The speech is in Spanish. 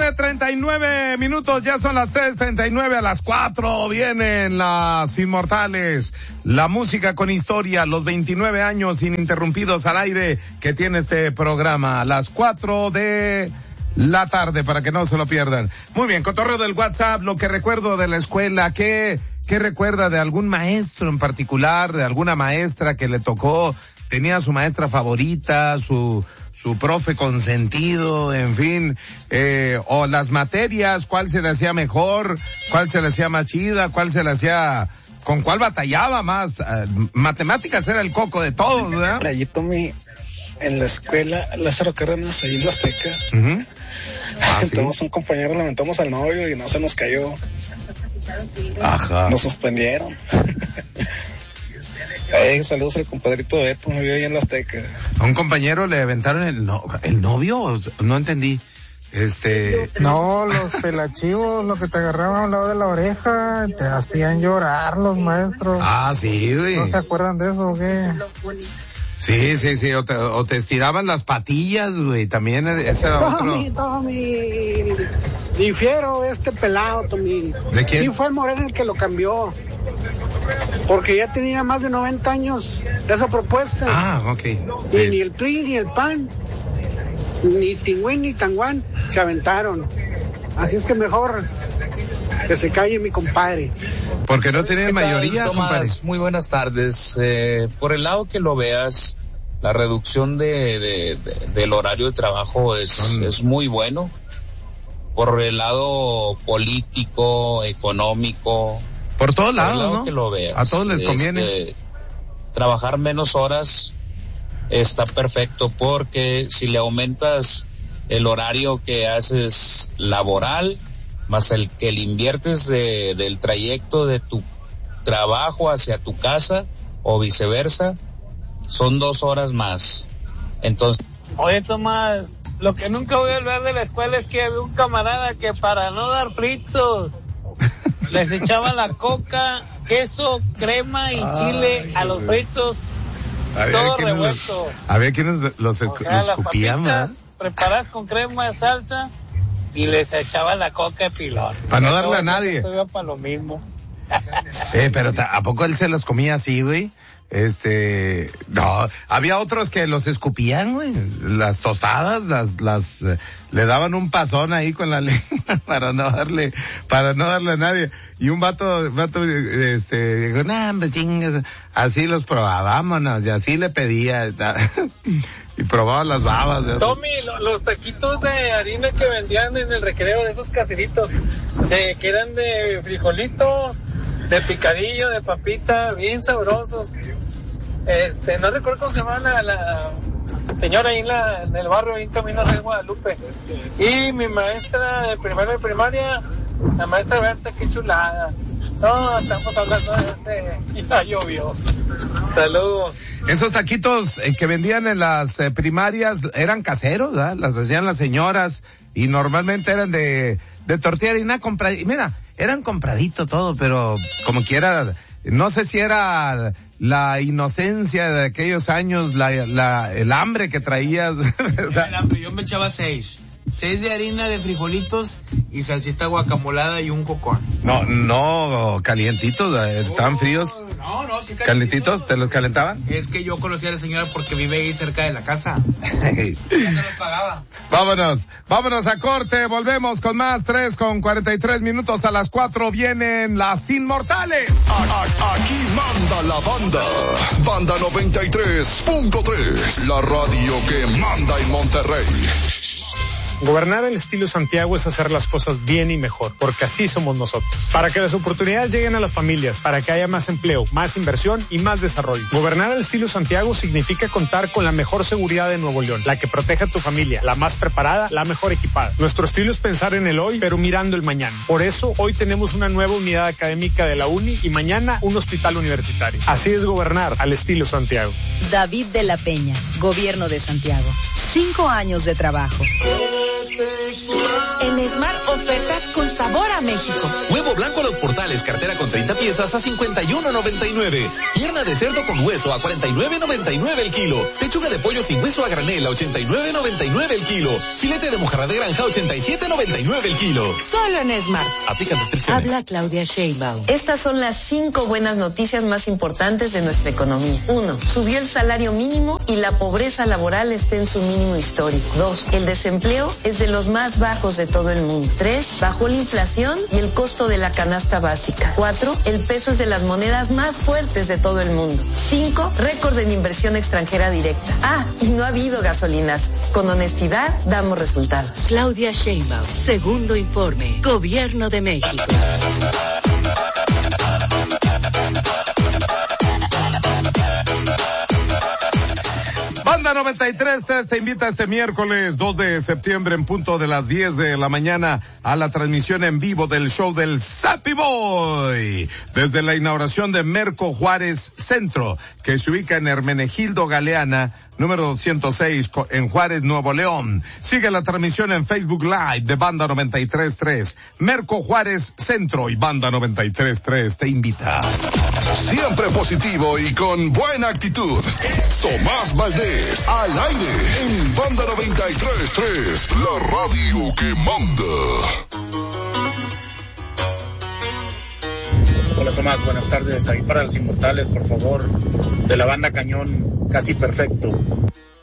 3:39, ya son las 3:39, a las 4 vienen las Inmortales, la música con historia, los 29 años ininterrumpidos al aire que tiene este programa, a las 4 de la tarde, para que no se lo pierdan. Muy bien, cotorreo del WhatsApp, lo que recuerdo de la escuela, ¿qué recuerda de algún maestro en particular, de alguna maestra que le tocó, tenía su maestra favorita, su profe consentido, en fin, o las materias, cuál se le hacía mejor, cuál se le hacía más chida, cuál se le hacía, con cuál batallaba más? Matemáticas era el coco de todos, ¿verdad? Allí tomé en la escuela Lázaro Cárdenas, ahí en la Azteca. Uh-huh. Tenemos un compañero, lamentamos al novio y no se nos cayó. Ajá. Nos suspendieron. Saludos al compadrito Beto, me vio ahí en la Azteca. A un compañero le aventaron el novio, no entendí. No, los pelachivos, lo que te agarraban al lado de la oreja, te hacían llorar los maestros. Ah, sí, güey. ¿No se acuerdan de eso o qué? Sí, o te estiraban las patillas, güey, también ese era otro. Tommy, difiero este pelado, Tommy. ¿De quién? Sí, fue el Moreno el que lo cambió, porque ya tenía más de 90 años de esa propuesta. Ah, ok. Y Sí. ni el PRI, ni el PAN, ni Tingüín, ni Tanguán se aventaron. Así es que mejor que se calle mi compadre. Porque no tenía mayoría, Tomás, compadre. muy buenas tardes. Por el lado que lo veas, la reducción del horario de trabajo es muy bueno. Por el lado político, económico. Por todos Por el lados, lado ¿no? que lo veas. A todos les conviene. Trabajar menos horas está perfecto, porque si le aumentas el horario que haces laboral, más el que le inviertes del trayecto de tu trabajo hacia tu casa o viceversa, son 2 horas más. Entonces, oye, Tomás, lo que nunca voy a olvidar de la escuela es que había un camarada que para no dar fritos les echaba la coca, queso, crema y chile a los fritos, todo revuelto. Había quienes los escupían, ¿verdad? Preparadas con crema, salsa, y les echaba la coca de pilón. Para no darle a nadie. Iba para lo mismo. Pero ¿a poco él se los comía así, güey? No, había otros que los escupían, güey. Las tostadas, le daban un pasón ahí con la lengua para no darle a nadie. Y un vato, dijo, nah, hombre, chingas, así los probaba, vámonos, y así le pedía, y probaba las babas. Tommy, los taquitos de harina que vendían en el recreo de esos caseritos, que eran de frijolito, de picadillo, de papita, bien sabrosos. No recuerdo cómo se llama la señora ahí en el barrio, ahí en Camino de Guadalupe. Y mi maestra de primaria, la maestra Berta, qué chulada. No, estamos hablando de ese, ya llovió. Saludos. Esos taquitos que vendían en las primarias eran caseros, ¿verdad? Las hacían las señoras y normalmente eran de tortilla de harina mira, eran compradito todo, pero como quiera, no sé si era la inocencia de aquellos años, el hambre que traías, ¿verdad? El hambre, yo me echaba 6 de harina de frijolitos y salsita guacamolada y un cocón. No, calientitos, tan fríos. No, sí calientitos. ¿Te los calentaban? Es que yo conocí a la señora porque vive ahí cerca de la casa. Ya se los pagaba. Vámonos a corte, volvemos con más, 3:43, a las 4 vienen las Inmortales. Aquí manda la banda. Banda 93.3, la radio que manda en Monterrey. Gobernar al estilo Santiago es hacer las cosas bien y mejor, porque así somos nosotros. Para que las oportunidades lleguen a las familias, para que haya más empleo, más inversión y más desarrollo. Gobernar al estilo Santiago significa contar con la mejor seguridad de Nuevo León, la que protege a tu familia, la más preparada, la mejor equipada. Nuestro estilo es pensar en el hoy, pero mirando el mañana. Por eso, hoy tenemos una nueva unidad académica de la UNI y mañana un hospital universitario. Así es gobernar al estilo Santiago. David de la Peña, Gobierno de Santiago. 5 años de trabajo. En Smart, ofertas con sabor a México. Huevo blanco a Los Portales, cartera con 30 piezas. piezas a $51.99. Pierna de cerdo con hueso a $49.99 el kilo. Pechuga de pollo sin hueso a granel a $89.99 el kilo. Filete de mojarra de granja a $87.99 el kilo. Solo en Smart. Aplican restricciones. Habla Claudia Sheinbaum. Estas son las 5 buenas noticias más importantes de nuestra economía. 1. Subió el salario mínimo y la pobreza laboral está en su mínimo histórico. 2. El desempleo es de los más bajos de todo el mundo. 3. Bajó la inflación y el costo de la canasta básica. 4. El peso es de las monedas más fuertes de todo el mundo. 5. Récord en inversión extranjera directa. Y no ha habido gasolinas. Con honestidad damos resultados. Claudia Sheinbaum. Segundo informe. Gobierno de México. Banda 93.3 te invita este miércoles 2 de septiembre en punto de las 10 de la mañana a la transmisión en vivo del show del Zappy Boy desde la inauguración de Merco Juárez Centro, que se ubica en Hermenegildo Galeana, número 206 en Juárez, Nuevo León. Sigue la transmisión en Facebook Live de Banda 93.3. Merco Juárez Centro y Banda 93.3 te invita. Siempre positivo y con buena actitud. Tomás Valdés, al aire, en Banda 93.3, la radio que manda. Hola Tomás, buenas tardes. Ahí para los inmortales, por favor, de la banda Cañón, Casi Perfecto.